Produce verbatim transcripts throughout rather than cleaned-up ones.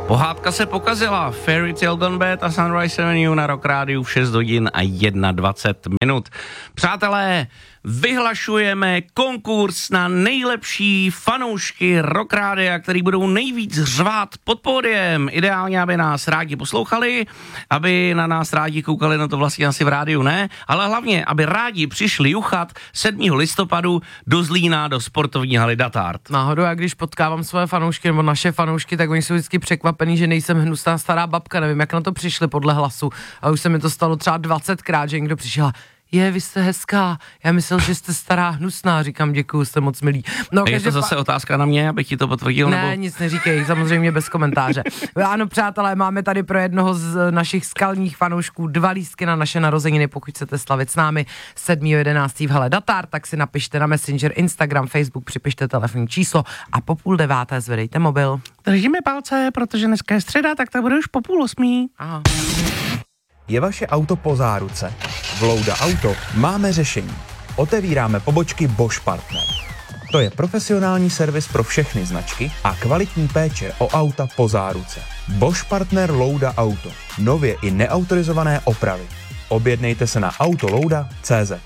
Pohádka se pokazila. Fairy Tale Gone Bad a Sunrise Avenue na Rock Rádiu v šest hodin a dvacet jedna minut. Přátelé, vyhlašujeme konkurs na nejlepší fanoušky Rock Rádia, který budou nejvíc řvát pod pódiem. Ideálně, aby nás rádi poslouchali, aby na nás rádi koukali, no to vlastně asi v rádiu ne, ale hlavně, aby rádi přišli juchat sedmého listopadu do Zlína do sportovní haly Datard. Náhodou, já když potkávám své fanoušky nebo naše fanoušky, tak oni jsou vždycky překvapený, že nejsem hnusná stará babka, nevím, jak na to přišli podle hlasu. A už se mi to stalo třeba dvacetkrát, že někdo přišel: je, vy jste hezká, já myslel, že jste stará hnusná, říkám děkuju, jste moc milí. No, je to zase pa... otázka na mě, abych ti to potvrdil? Ne, nebo... nic neříkej, samozřejmě bez komentáře. Ano, přátelé, máme tady pro jednoho z našich skalních fanoušků dva lístky na naše narozeniny, pokud chcete slavit s námi sedmého jedenáctého v hale Datard, tak si napište na Messenger, Instagram, Facebook, připište telefonní číslo a po půl deváté zvedejte mobil. Držíme palce, protože dneska je středa, tak to bude už po půl osmí. Aha. Je vaše auto po záruce? V Louda Auto máme řešení. Otevíráme pobočky Bosch Partner. To je profesionální servis pro všechny značky a kvalitní péče o auta po záruce. Bosch Partner Louda Auto. Nově i neautorizované opravy. Objednejte se na autolouda tečka cé zet.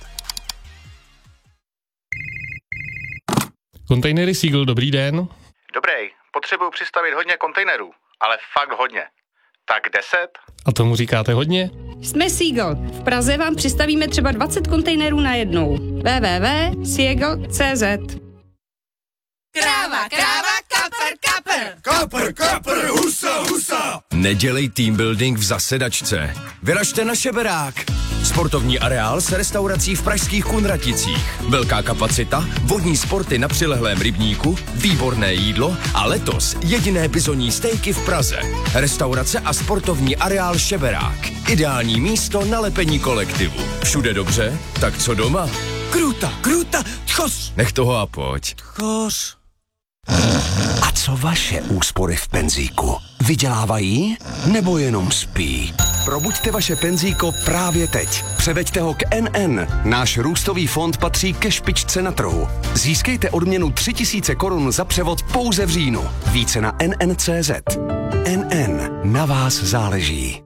Kontejnery Seagull, dobrý den. Dobrý, potřebuju přistavit hodně kontejnerů, ale fakt hodně. Tak deset? A tomu říkáte hodně? Jsme Seagull. V Praze vám přistavíme třeba dvacet kontejnerů na jednou. w w w tečka seagull tečka cé zet. Kráva, kráva, kapr, kapr. Kapr, kapr, husa, husa. Nedělej team building v zasedačce. Vyražte na Šeberák. Sportovní areál s restaurací v pražských Kunraticích. Velká kapacita, vodní sporty na přilehlém rybníku, výborné jídlo a letos jediné bizonní stejky v Praze. Restaurace a sportovní areál Šeberák. Ideální místo na lepení kolektivu. Všude dobře? Tak co doma? Kruta, kruta, tchos. Nech toho a pojď. Tchos. A co vaše úspory v penzíku? Vydělávají nebo jenom spí? Probuďte vaše penzíko právě teď. Převeďte ho k N N. Náš růstový fond patří ke špičce na trhu. Získejte odměnu tři tisíce korun za převod pouze v říjnu. Více na N N tečka cé zet. N N. Na vás záleží.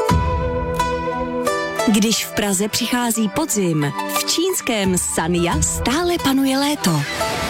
Když v Praze přichází podzim, v čínském Sanya stále panuje léto.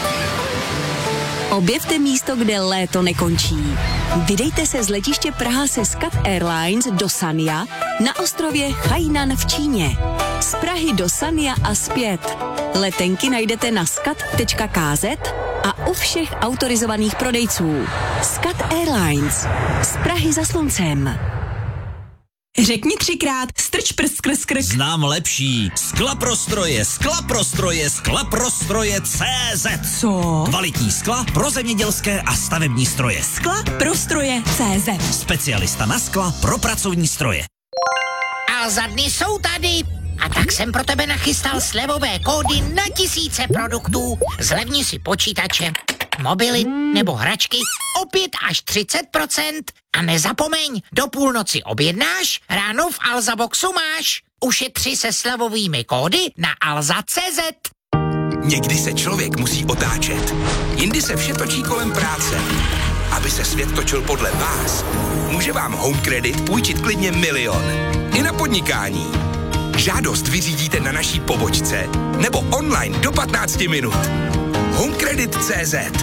Objevte místo, kde léto nekončí. Vydejte se z letiště Praha se Skat Airlines do Sanya na ostrově Hainan v Číně. Z Prahy do Sanya a zpět. Letenky najdete na skat tečka ká zet a u všech autorizovaných prodejců. Skat Airlines. Z Prahy za sluncem. Řekni třikrát strč prst skrs krk. Znám lepší. Sklaprostroje, sklaprostroje, sklaprostroje tečka cé zet. Co? Kvalitní skla pro zemědělské a stavební stroje. Skla pro stroje tečka cé zet. Specialista na skla pro pracovní stroje. A za dny jsou tady. A tak jsem pro tebe nachystal slevové kódy na tisíce produktů. Zlevni si počítače, mobily nebo hračky o pět až třicet procent. A nezapomeň, do půlnoci objednáš, ráno v Alza Boxu máš. Ušetři se slevovými kódy na alza tečka cé zet. Někdy se člověk musí otáčet. Jindy se vše točí kolem práce. Aby se svět točil podle vás, může vám Home Credit půjčit klidně milion. I na podnikání. Žádost vyřídíte na naší pobočce nebo online do patnáct minut. Homecredit tečka cé zet.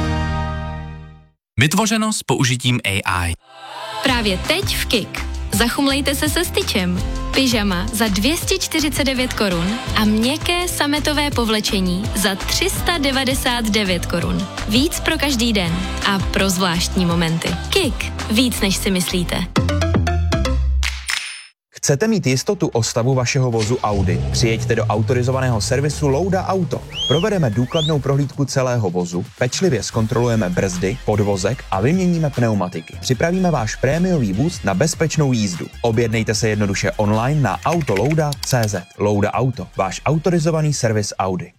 Vytvořeno s použitím A I. Právě teď v Kik. Zachumlejte se se styčem. Pyžama za dvě stě čtyřicet devět korun a měkké sametové povlečení za tři sta devadesát devět korun. Víc pro každý den a pro zvláštní momenty. Kik. Víc než si myslíte. Chcete mít jistotu o stavu vašeho vozu Audi? Přijeďte do autorizovaného servisu Louda Auto. Provedeme důkladnou prohlídku celého vozu, pečlivě zkontrolujeme brzdy, podvozek a vyměníme pneumatiky. Připravíme váš prémiový vůz na bezpečnou jízdu. Objednejte se jednoduše online na autolouda tečka cé zet. Louda Auto, váš autorizovaný servis Audi.